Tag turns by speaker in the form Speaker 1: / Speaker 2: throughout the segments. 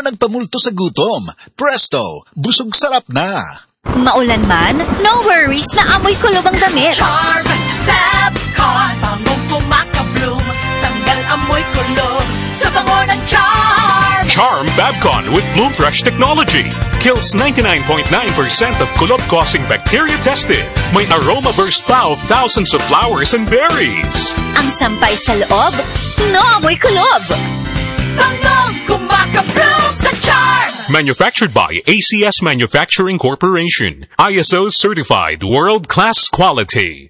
Speaker 1: nagpamulto sa gutom. Presto, busog sarap na.
Speaker 2: Maulan man, no worries na amoy kulob ang damit.
Speaker 3: Charm Fabcon, bangong kumakabloom, tanggal amoy kulob sa bango ng Charm.
Speaker 4: Charm Fabcon with Bloom Fresh technology kills 99.9% of kulob-causing bacteria tested. May aroma burst pa of thousands of flowers and berries.
Speaker 2: Ang sampay sa loob, no amoy kulob.
Speaker 3: Bangong kumakabloom sa Charm.
Speaker 4: Manufactured by ACS Manufacturing Corporation. ISO certified world-class quality.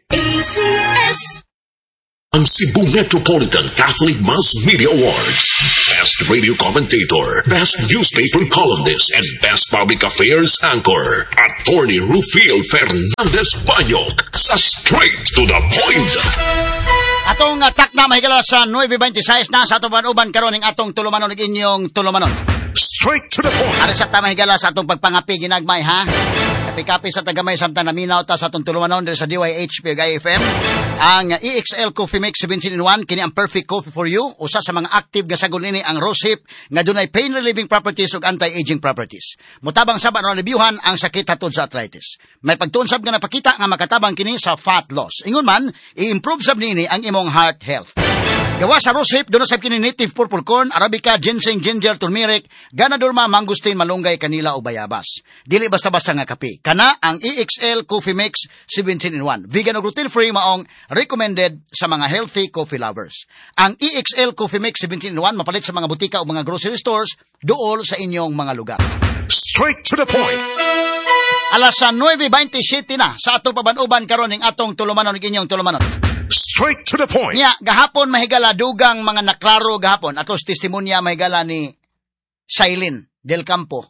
Speaker 3: ACS.
Speaker 5: Ang Cebu Metropolitan Catholic Mass Media Awards. Best Radio Commentator, Best Newspaper Columnist, and Best Public Affairs Anchor. Attorney Rufil Fernandez Banyok sa Straight to the Point.
Speaker 6: Atong takna mahigala sa 9:26 na sa atong uban karon ning atong tulumanon ning inyong tulumanon.
Speaker 5: Straight to the point.
Speaker 6: Ari sa tama higala sa atong pagpangapi ginagmay ha. Kapi-kapi sa tagamay samtang naminaw ta sa atong tulumanon diri sa DYHP ug IFM. Ang EXL Coffee Mix 17-in-1 kini ang perfect coffee for you. Usa sa mga active nga sagol nini ang rosehip nga dunay pain relieving properties ug anti-aging properties. Mutabang sa banal reviewhan ang sakit hatod sa arthritis. May pagtunsab nga napakita nga makatabang kini sa fat loss. Ingon man, i-improve sab nini ang imong heart health. Gawa sa rosehip, doon sa kini native purple corn, arabica, ginseng, ginger, turmeric, ganadorma, mangustin, malunggay, kanila o bayabas. Dili basta-basta nga kape. Kana ang EXL Coffee Mix 17-in-1. Vegan o gluten-free maong recommended sa mga healthy coffee lovers. Ang EXL Coffee Mix 17-in-1 mapalit sa mga butika o mga grocery stores dool sa inyong mga lugar.
Speaker 5: Straight to the point.
Speaker 6: Alas 9:27 na sa atong pabanuban karon ning atong tulumanon ning inyong tulumanon.
Speaker 5: Straight to the point.
Speaker 6: Nya gahapon mahigala dugang mga naklaro gahapon atos testimonya mahigala ni Shailin Del Campo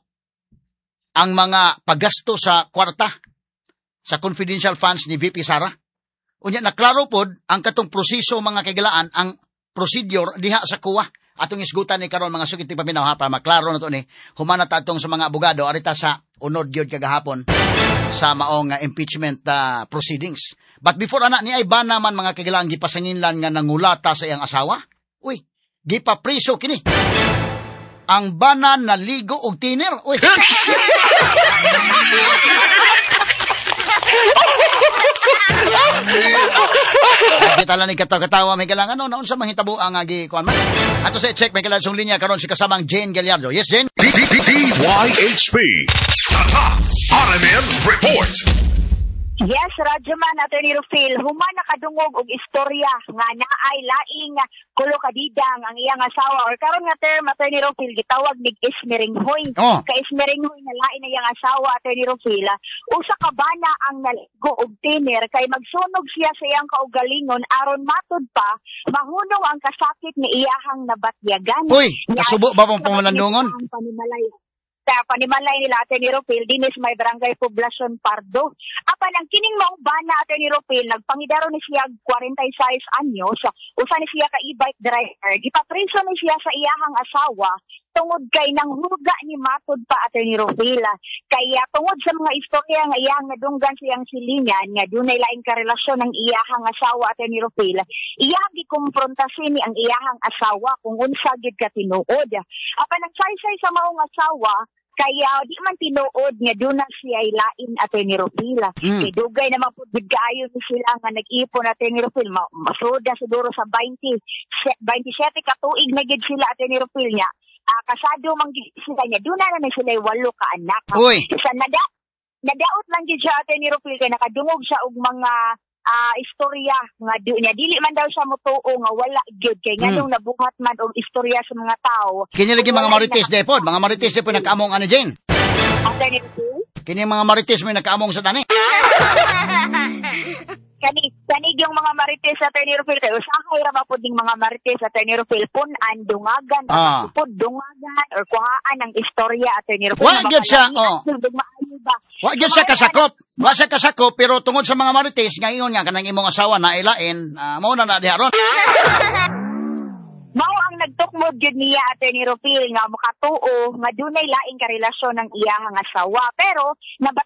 Speaker 6: ang mga paggasto sa kwarta sa confidential funds ni VP Sara. Unya naklaro pod ang katong proseso mga kagalaan ang procedure diha sa kuwa. Atong isgutan ni karon mga sugit ti paminaw ha para maklaro na to ni humana ta atong sa mga abogado arita sa unod gyud kagahapon sa maong impeachment proceedings. But before ana ni ay ba naman mga kagilang gipasanginlan nga nangulata sa iyang asawa? Uy, gipapriso kini. Ang bana naligo og tiner. Uy. Kita lang ni katawa may galang ano naon sa mahitabo ang agi kuan man. Ato sa check may galang sung linya karon si kasamang Jane Gallardo. Yes, Jane.
Speaker 5: DYHP. RMN Report.
Speaker 7: Yes, Radyoman, Atty. Rufil, human nakadungog og istorya nga naay laing kolokadidang ang iyang asawa or karon nga term Atty. Rufil gitawag nig ismeringhoy. Ka ismeringhoy na lain na iyang asawa Atty. Rufil. Usa ka bana ang naligo og tiner kay magsunog siya sa iyang kaugalingon aron matud pa mahunong ang kasakit ni iyahang nabatyagan.
Speaker 6: Uy, kasubo ba pang pamalandungon?
Speaker 7: Sa panimalay nila Atty. Rufil, dinis may barangay Poblacion Pardo. Apan ang kining maong bana Atty. Rufil, nagpangidaro ni siya 46 anyos, usa ni siya ka e-bike driver. Gipapriso ni siya sa iyahang asawa tungod kay nang huga ni matud pa Atty. Rufil. Kaya tungod sa mga istorya nga iyang nadunggan siyang silingan nga dunay laing karelasyon ng iyahang asawa Atty. Rufil, iyang gikumprontasin ni ang iyahang asawa kung unsa gid ka tinuod. Apan nagsaysay sa maong asawa kaya di man tinuod nga doon na siya ay lain Atty. Rufil. Kay dugay naman po bigaayon ni sila nga nag-ipon Atty. Rufil. Masuda siguro sa 27 ka tuig na gid sila Atty. Rufil niya. Kasado man gid sila niya. Doon na sila 8 ka anak.
Speaker 6: Uy.
Speaker 7: Sa nadaot lang gid siya Atty. Rufil kay nakadungog siya og mga istorya nga niya dili man daw siya motuo nga wala gyud kay nganong nabuhat man og istorya sa mga tao.
Speaker 6: Kini lagi mga marites depod, mga marites depod nagkaamong ani Jane.
Speaker 7: Atty.
Speaker 6: Kini mga marites may nagkaamong sa tani.
Speaker 7: Kanig yung mga marites sa Atty. Rufil kay usahay ra ba pud ning mga marites sa Atty. Rufil pun-an dungagan pud dungagan or kuhaan ang istorya Atty. Rufil.
Speaker 6: Wa gyud siya Wa gyud siya kasakop. Wa siya kasakop pero tungod sa mga marites nga ingon nga kanang imong asawa na ilain, mao na diha ron.
Speaker 7: Mao ang dihang nagtukmod yun niya Atty. Rufil nga makatuo nga dunay laing karelasyon ng iyahang asawa. Pero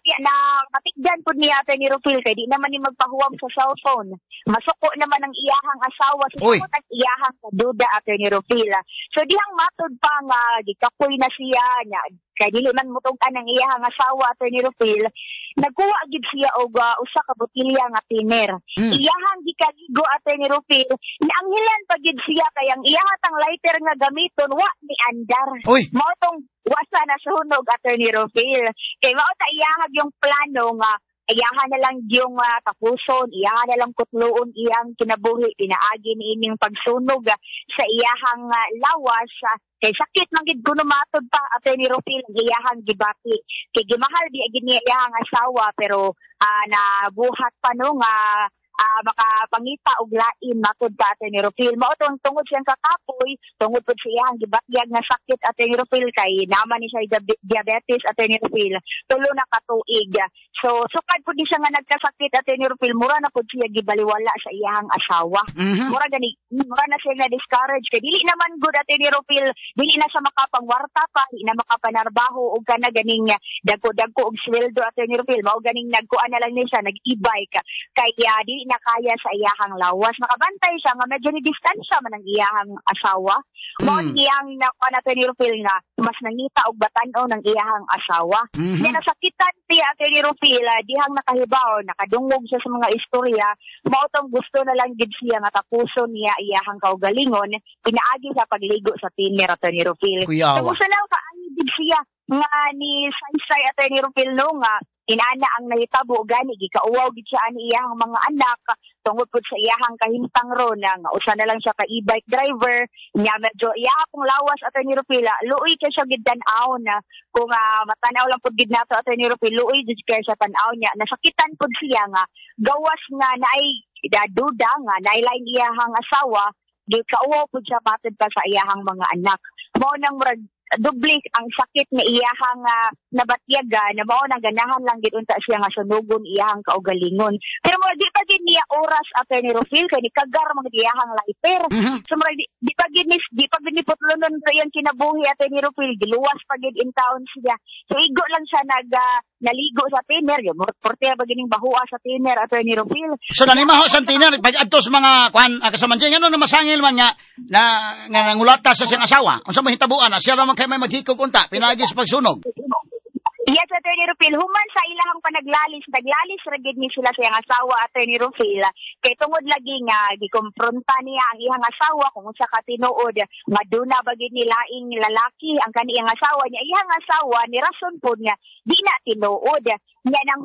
Speaker 7: nabatikdan pud niya Atty. Rufil kay di naman ni magpahuwam sa cellphone. Masuko naman ang iyahang asawa sa ang iyahang kaduda Atty. Rufil. So dihang matud pa nga gikapoy na siya nya kay dili man mutugan ang iyahang asawa Atty. Rufil, nagkuha gid siya og usa ka botelya nga tiner. Iyahang gikaligo Atty. Rufil, naanghilan pa gid siya kay ang iyahatang lighter nga gamiton wa ni andar. Mao tong wasa na sunog Atty. Rufil. Kay mao ta iyahag yung plano nga iyahan na lang yung tapuson, iyahan na lang kutloon iyang kinabuhi, pinaagi ni ining pagsunog sa iyahang lawas. Kay sakit man gid kuno matod pa Atty. Rufil iyahang gibati. Kay gimahal di agid niya iyahang asawa pero nabuhat pa no nga makapangita og lain matod ka Atty. Rufil. Mao tungod siyang kakapoy, tungod pud siyang gibatyag nga sakit Atty. Rufil kay naman ni siya diabetes Atty. Rufil. Tulo na ka tuig. So sukad pud siya nga nagkasakit Atty. Rufil, mura na pud siya gibaliwala sa iyahang asawa. Mura na siya na discourage kay dili naman good Atty. Rufil, dili na siya makapangwarta pa, dili na makapanarbaho og kana ganing dagko og sweldo Atty. Rufil. Mao ganing nagkuan na lang ni siya nag-e-bike kay dili na kaya sa iyahang lawas. Nakabantay siya nga medyo ni distansya man ang iyahang asawa. Mao iyang nakuha Atty. Rufil nga mas nangita og batan-o ng iyahang asawa. Kaya nasakitan siya Atty. Rufil, dihang nakahibaw, nakadungog siya sa mga istorya. Mao tong gusto na lang gid siya nga tapuson niya iyahang kaugalingon, pinaagi sa pagligo sa tiner Atty. Rufil. Kumusta lang kaani gid siya nga ni Saysay Atty. Rufil no nga inana ang nahitabo gani gikauwaw gid siya ani iyahang mga anak tungod pud sa iyahang kahimtang ron nga usa na lang siya ka e-bike driver nya medyo iyahang lawas Atty. Rufil luoy kay siya gid tan-aw na kung matanaw lang pud gid nato Atty. Rufil luoy gid kay siya tan-aw nya nasakitan pud siya nga gawas nga naay duda nga nailay iyahang asawa gikauwaw pud siya matod pa sa iyahang mga anak. Mao nang murag dubli ang sakit na iyahang nabatyaga na mao nang ganahan lang gid unta siya nga sunugon iyahang kaugalingon. Pero mo di pa gid niya oras Atty. Rufil kay ni kagar mga iyahang lighter. So mo di pa gid ni putlonon sa iyang kinabuhi Atty. Rufil, giluwas pa gid in town siya. So igo lang siya naligo sa tiner, yo porte ba gining bahua sa tiner Atty. Rufil.
Speaker 6: So nanimaho sa tiner pag adtos mga kwan kasamanjing ano na masangil man nga nangulata sa siyang asawa. Unsa man hitabuan na siya man kay may maghikog unta pinagi sa pagsunog.
Speaker 7: Yes, Atty. Rufil, human sa ilahang naglalis ra gid ni sila sa iyang asawa Atty. Rufil. Kay tungod lagi nga gikompronta niya ang iyang asawa kung unsa ka tinuod nga duna ba gid ni laing lalaki ang kaniyang asawa niya. Iyang asawa ni rason pud nga di na tinuod. Nya nang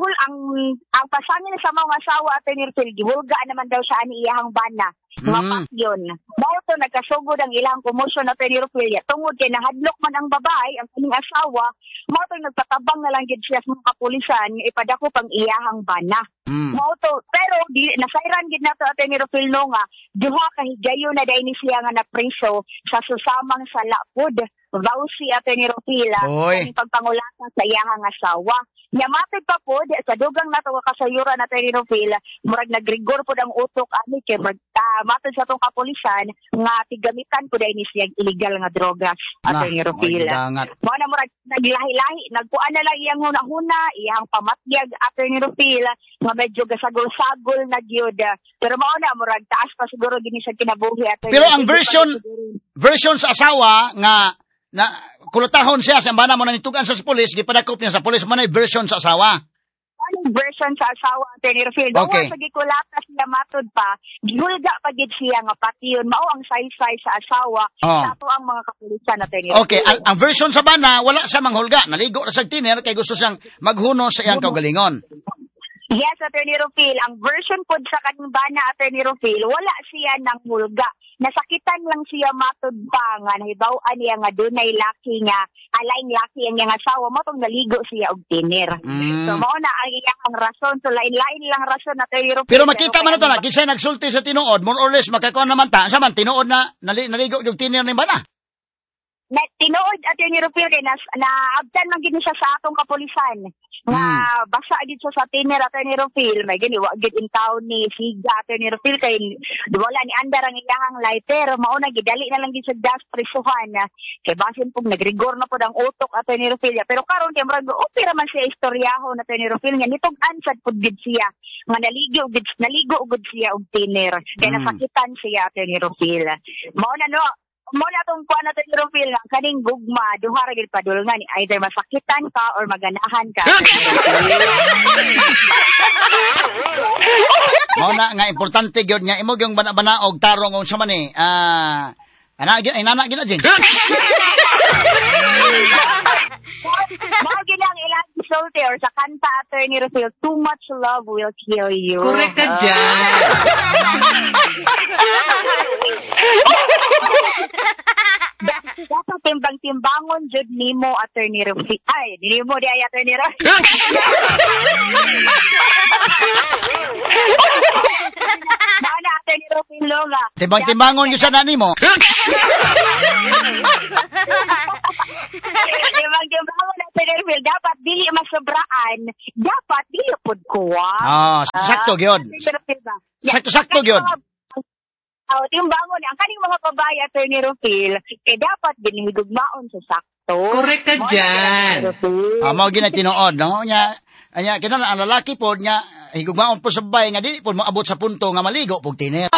Speaker 7: ang pasangil sa mga asawa Atty. Rufil gihulga naman daw siya ani iyang bana. Mapakyon. Mao to nagkasugod ang ilang komosyon Atty. Rufil tungod kay nahadlok man ang babae ang kanyang asawa. Mao to nagpatabang na lang gid siya sa mga kapulisan ipadako pang iyahang bana. Mao to pero di nasayran gid nato Atty. Rufil no nga duha ka higayon na dai ni siya nga napriso sa susamang sala pod. Vauci Atty. Rufil ang pagpangulata sa iyahang asawa. Nyamatid pa po, sa dugang nato kasayuran Atty. Rufil, murag nagrigor po ang utok ani kay matod sa itong kapulisan nga tigamitan po dahil ni siyang illegal nga drogas Atty. Rufil. Mo na murag naglahi-lahi, nagkuan na lang iyang huna-huna, iyang pamatyag Atty. Rufil, nga medyo gasagol-sagol na gyud. Pero mao na murag taas pa siguro gini siya kinabuhi Atty.
Speaker 6: Pero ang version sa asawa nga na kulutahon siya sa bana mo na nitugan sa pulis, gipadakop niya sa pulis man ay version sa asawa.
Speaker 7: Anong version sa asawa Atty. Rufil? Okay. Sa gikulata siya matod pa, gihulga pa gid siya nga pati yun mao ang saysay sa asawa sa ato ang mga kapulisan Atty. Rufil.
Speaker 6: Okay, ang version sa bana wala sa manghulga, naligo ra sa tiner kay gusto siyang maghuno sa iyang kaugalingon.
Speaker 7: Yes, Atty. Rufil, ang version pod sa kaning bana Atty. Rufil, wala siya nang hulga. Nasakitan lang siya matod pa nga nahibaw-an niya nga dunay laki nga alaing laki ang iyang asawa mo tong naligo siya og tiner. So mao na ang iyang rason, so lain-lain lang rason Atty. Rufil.
Speaker 6: Pero makita man nato na kisay nagsulti sa tinuod more or less makakuan naman ta sa man tinuod na naligo og tiner ni bana.
Speaker 7: tinuod Attorney Rufil kay naabtan man gid siya sa atong kapulisan. Nga basa gid siya sa tiner Attorney Rufil, may gini wa gid in town ni Siga Attorney Rufil kay wala ni andar ang iyahang lighter, mao na gidali na lang gid sa gas prisuhan. Kay basin pug nagrigor na pud ang utok Attorney Rufil. Pero karon kay murag opera man siya istoryahon Attorney Rufil nga nitug-an sad pud gid siya. Nga naligo gid siya og tiner. Kay nasakitan siya Attorney Rufil. Mao na no. Muna itong kuha natin yung Rufil nga, kaning gugma, duha ragil padulungan, either masakitan ka or maganahan ka.
Speaker 6: Muna nga, importante yun nga, imog yung bana-banaog, tarong, kung sa man inana gina din.
Speaker 7: Mga ginang ilang sulti or sa kanta Attorney Rufil, too much love will kill you.
Speaker 8: Correct ka dyan.
Speaker 7: Dapat timbang-timbangon jud nimo Attorney Rufil. Ay, nimo di ay Attorney Rufil. Mana Attorney Rufil nga.
Speaker 6: Timbang-timbangon yung sa nani mo.
Speaker 7: Timbang-timbangon Attorney Rufil, dapat dili masobraan, dapat dili pud kuwa.
Speaker 6: Sakto gyud. Sakto gyud.
Speaker 7: Timbangon ang kaning mga babae Attorney Rufil, kay dapat ginhigugmaon sa sakto.
Speaker 8: Correct ka dyan.
Speaker 6: Mao gina tinuod no nya. Anya kinala ang lalaki pod nya higugmaon po sa babae nga dili pod moabot sa punto nga maligo pug tiner.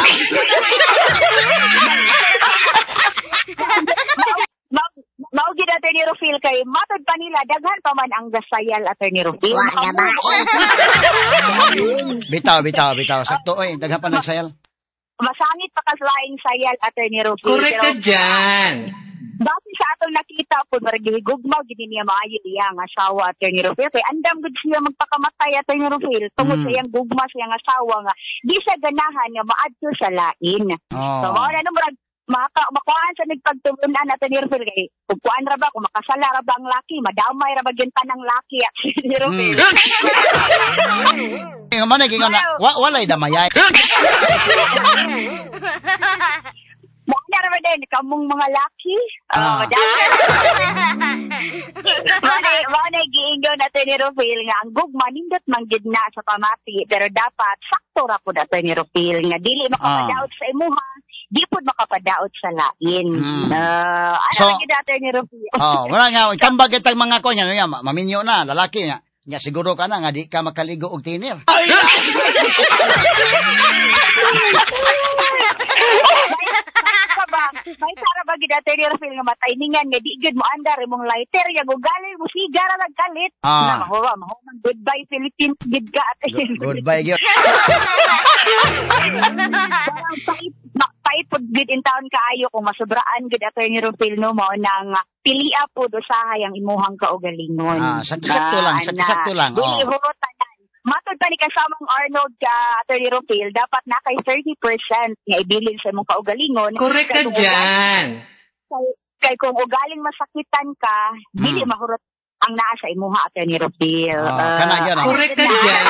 Speaker 7: Mao gid Attorney Rufil kay matod pa nila daghan pa man ang gasayal Attorney Rufil.
Speaker 6: Bitaw sakto oy daghan pa nagsayal.
Speaker 7: Masangit pa kaslaing sayal Attorney Rufil.
Speaker 8: Correct ka dyan.
Speaker 7: Base sa atong nakita po, maragigugmaw, gini niya maayo niya ang asawa Attorney Rufil. Kaya andam gud siya magpakamatay Attorney Rufil. Tungod sa iyang gugma sa iyang asawa nga, di siya ganahan nga maadto sa lain. So, mao na murag makuhaan sa nagpagtulunan Attorney Rufil. Kaya kung kuhaan ra ba, kung makasala ra ba ang laki, madamay ra ba yung tanang laki Attorney Rufil.
Speaker 6: Nga man gingon na walay damayay.
Speaker 7: Muna naman din, kamong mga laki. Muna giingon natin ni Rufil nga ang gugma nindot manggid na sa pamati pero dapat sakto ra pud Attorney Rufil nga dili makapadaot sa imuha, di pud makapadaot sa lain. Ano gid Attorney Rufil?
Speaker 6: Wala nga kambag itang mga ko nya maminyo na lalaki nga. Nya siguro ka na nga di ka makaligo og tiner.
Speaker 7: May sara ba gid Attorney Rufil nga matayningan nga di gid mo andar imong lighter ya gugali mo sigara nagkalit. Na mahuwa goodbye Philippines gid ka Attorney.
Speaker 6: Goodbye gyud.
Speaker 7: Pait pud gid in town kaayo kung masobraan gid Attorney Rufil no mo nang pilia pud usahay ang imuhang kaugalingon.
Speaker 6: Sakto lang.
Speaker 7: Dili hurotanan. Matod pa ni kasamang Arnold ka Attorney Rufil, dapat na kay 30% nga ibilin sa imong kaugalingon.
Speaker 8: Correct ka dyan.
Speaker 7: Kay kung ugaling masakitan ka, dili mahurot ang naa sa imuha Attorney Rufil.
Speaker 8: Correct ka dyan.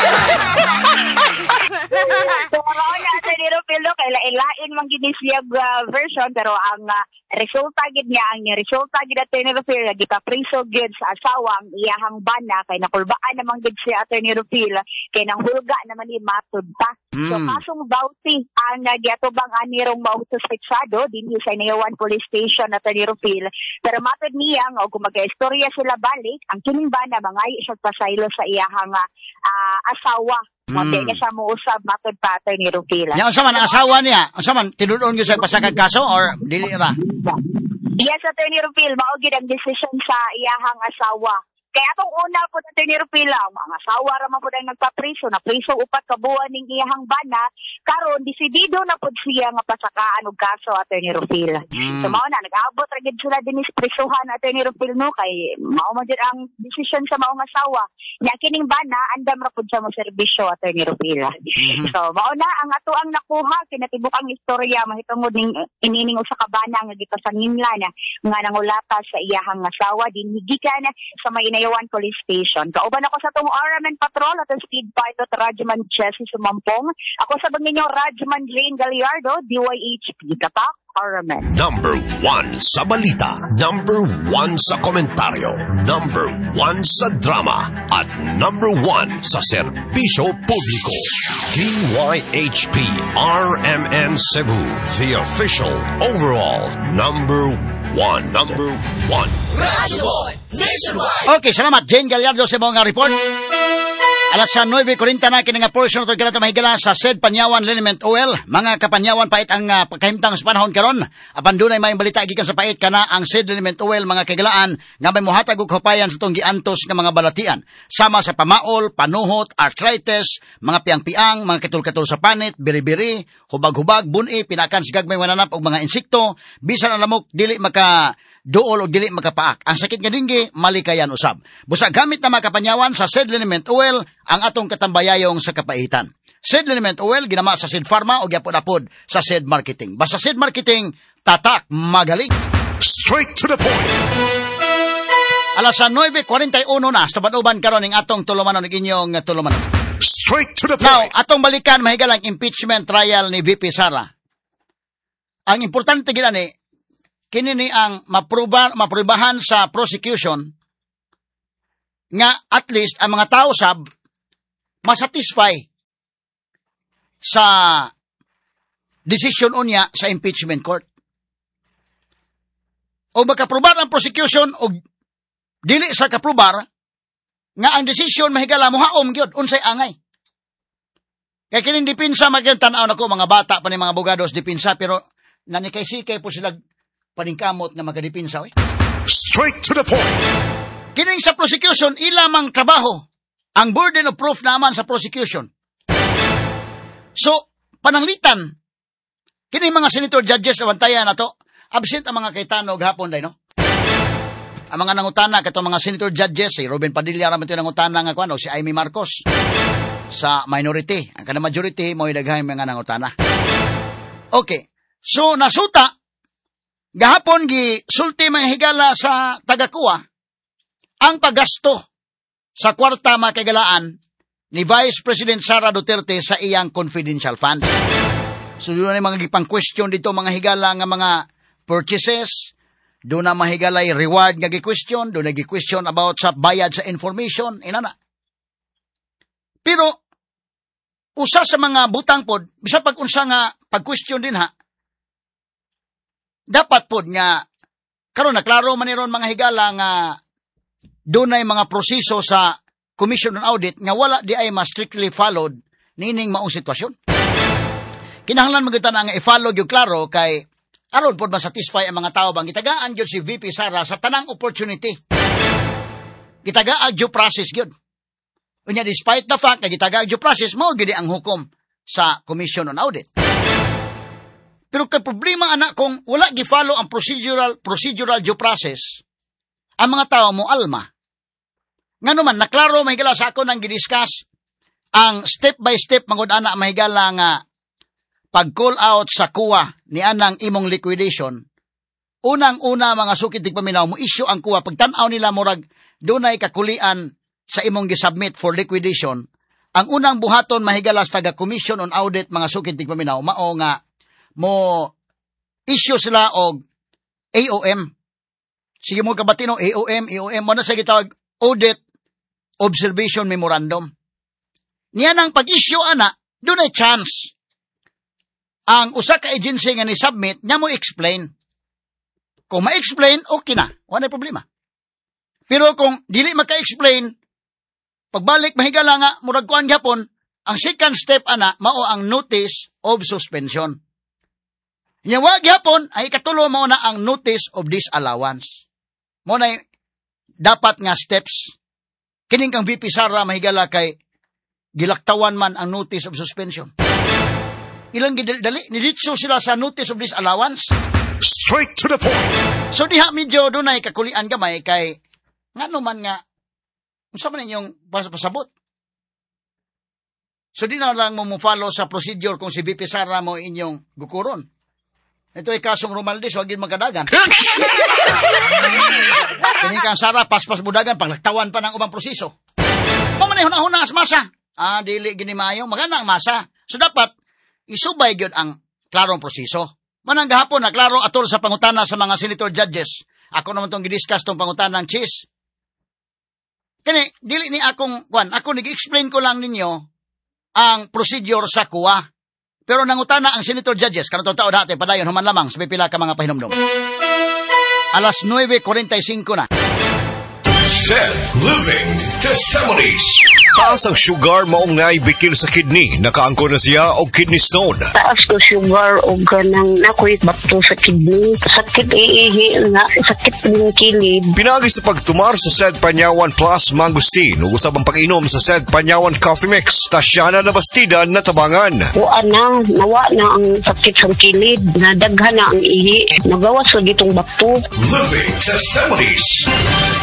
Speaker 7: So, Attorney Rufil, kay lain man gid siya version, pero ang resulta gid niya, ang resulta gid Attorney Rufil, gipapriso gid sa asawa ang iyahang bana, kay nakulbaan naman gid siya Attorney Rufil, kay nang hulga naman ni matud ta. So, kasong bauti ang giatubang anirong mautosuspetsado dinhi sa Inayawan Police Station Attorney Rufil. Pero matod niya, o kung mag-istorya sila balik, ang kining bana mangayo siya pasaylo sa iyahang asawa. Hindi niya siya muusab matod pa Attorney Rufil.
Speaker 6: Nya unsa man ang asawa niya? Unsa man tinuod gyud sa pasakag kaso or dili ra?
Speaker 7: Yes Attorney Rufil, mao gid ang decision sa iyahang asawa. Kaya atong una po Attorney Rufil, mga asawa ra man po ang nagpapriso, na priso upat ka buwan ning iyahang bana, karon desidido na po siya nga pasakaan og kaso Attorney Rufil. So mao na nag-abot ra gid sila dinis prisuhan Attorney Rufil no kay mao man jud ang decision sa maong asawa. Nya kining bana andam ra pud sa mo serbisyo Attorney Rufil. So mao na ang ato ang nakuha kinatibuk ang istorya mahitungod ning inining usa ka bana nga gipasangimlan nga nangulata sa iyahang asawa dinhi gikan sa may Mayawan Police Station. Kauban ako sa tong RMN Patrol at ang Speed Pilot Rajman Chessy Sumampong. Ako sa ninyo Rajman Jane Gallardo, DYHP, Katak, RMN.
Speaker 5: Number 1 sa balita, number 1 sa komentaryo, number 1 sa drama, at number 1 sa serbisyo publiko. DYHP RMN Cebu, the official overall number 1. Number 1.
Speaker 6: Okay, salamat. Jane Gallardo sa mga report. Alas sa 9:40 na kini nga portion ito kanata mahigala sa SED Panyawan Liniment Oil. Mga kapanyawan pait ang pagkahimtang sa panahon karon. Apan dunay may balita gikan sa pait kana ang SED Liniment Oil mga kagalaan nga may muhatag og hupayan sa tong giantos nga mga balatian. Sama sa pamaol, panuhot, arthritis, mga piang-piang, mga katul-katul sa panit, biri-biri, hubag-hubag, buni, pinakan sa gagmay mananap og mga insekto, bisan ang lamok dili maka duol o dili makapaak. Ang sakit nga dinggi, malikayan usab. Busa gamit na mga kapanyawan sa SED Liniment Oil ang atong katambayayong sa kapaitan. SED Liniment Oil ginama sa SED Pharma o gyapod-apod sa SED Marketing. Basta SED Marketing, tatak, magaling.
Speaker 5: Straight to the point.
Speaker 6: Alas sa 9:41 na, sa banuban karon ning atong tulumanon ng inyong tulumanon.
Speaker 5: Straight to the point.
Speaker 6: Now, atong balikan mahigalang impeachment trial ni VP Sara. Ang importante gina ni kini ni ang maprubahan sa prosecution nga at least ang mga tao sab masatisfy sa decision unya sa impeachment court. O makaprubar ang prosecution o dili sa kaprubar nga ang decision mahigala mohaom gyud unsay angay. Kay kining dipinsa magyan-tan-aw nako mga bata pa ni mga abogados dipinsa pero nanikay-sikay po sila paningkamot nga magadipinsa.
Speaker 5: Straight to the point.
Speaker 6: Kining sa prosecution, ilamang trabaho. Ang burden of proof naman sa prosecution. So, pananglitan, kining mga senator judges na bantayan na to, absent ang mga kaitanog hapon day, no? Ang mga nangutana, katong mga senator judges, si Ruben Padilla raman ito nangutana nga kwano, si Amy Marcos, sa minority. Ang kana majority, mo idaghay mga nangutana. Okay. So, nasuta, gahapon gi sulti mga higala sa tagakuha ang paggasto sa kwarta makagalaan ni Vice President Sara Duterte sa iyang confidential funds. So doon na mga gipang question dito mga higala nga mga purchases, doon na mahigalay reward nga gi-question, doon na gi-question about sa bayad sa information, inana. Pero usa sa mga butang pod, bisa pag unsa nga pag-question din ha, dapat pod nga karon na klaro man niron mga higala nga dunay mga proseso sa Commission on Audit nga wala di ay mas strictly followed nining maong sitwasyon. Kinahanglan magita na nga i-follow gyud klaro kay aron pod ma-satisfy ang mga tao bang gitagaan gyud si VP Sara sa tanang opportunity. Gitagaa due process gyud. Unya despite the fact nga gitagaa due process mao gyud ang hukom sa Commission on Audit. Pero kay problema anak kung wala gi-follow ang procedural due process, ang mga tao mo alma. Ngano man naklaro mahigala sa ako nang gidiscuss ang step by step mangod ana mahigala nga pag-call out sa kuwa ni anang imong liquidation. Unang-una mga sukid tigpaminaw mo issue ang kuwa pagtan-aw nila murag dunay kakulian sa imong gi-submit for liquidation. Ang unang buhaton mahigala sa taga Commission on Audit mga sukid tigpaminaw mao nga mo issue sila og AOM. Sige mo kabatino, AOM mo na sa gitawag Audit Observation Memorandum. Niya nang pag-issue ana, doon ay chance. Ang usa ka agency nga ni-submit, niya mo explain. Kung ma-explain, okay na. Wala problema. Pero kung dili maka-explain, pagbalik mahigala nga, murag kuan gyapon, ang second step ana, mao ang notice of suspension. Yawa gyapon ay ikatulo mo na ang notice of disallowance. Mo na dapat nga steps. Kining kang VP Sara mahigala kay gilaktawan man ang notice of suspension. Ilang gidali niditso sila sa notice of disallowance.
Speaker 5: Straight to the point.
Speaker 6: So diha medyo dunay kakulian gamay kay ngano man nga unsa man inyong pasabot. So di na lang mo follow sa procedure kung si VP Sara mo inyong gukuron. Ito ay kasong Romaldes, wag yun magkadagan. Kini kang Sara, paspas budagan, paglaktawan pa ng ubang proseso. Pamanihon-ahon as masa. Dili ginimayo, magana ang masa. So dapat, isubay gyud ang klarong proseso. Manang gahapon na klaro atol sa pangutana sa mga senator judges. Ako naman itong gidiscuss tong pangutana ng cheese. Kani, dili ni akong, ako nag-explain ko lang ninyo ang procedure sa kuwa. Pero nangutana ang senator judges, kanatong tao dati, padayon, human lamang, sa pipila ka mga pahinumdum. Alas 9:45 na.
Speaker 5: Said Living Testimonies.
Speaker 9: Taas ang sugar maong naibikil sa kidney. Nakaangkon na siya o kidney stone.
Speaker 10: Taas ko sugar o ganang nakuit bato sa kidney. Sakit iihi nga, sakit ng kilid.
Speaker 9: Pinagi sa pagtumar sa Said Panyawan Plus Mangustin. Ugusab ang pag-inom sa Said Panyawan Coffee Mix. Tasyana na bastida na tabangan.
Speaker 10: Nawa na ang sakit sa kilid. Nadaghan na ang ihi. Nagawas ko ditong bato.
Speaker 5: Living Testimonies.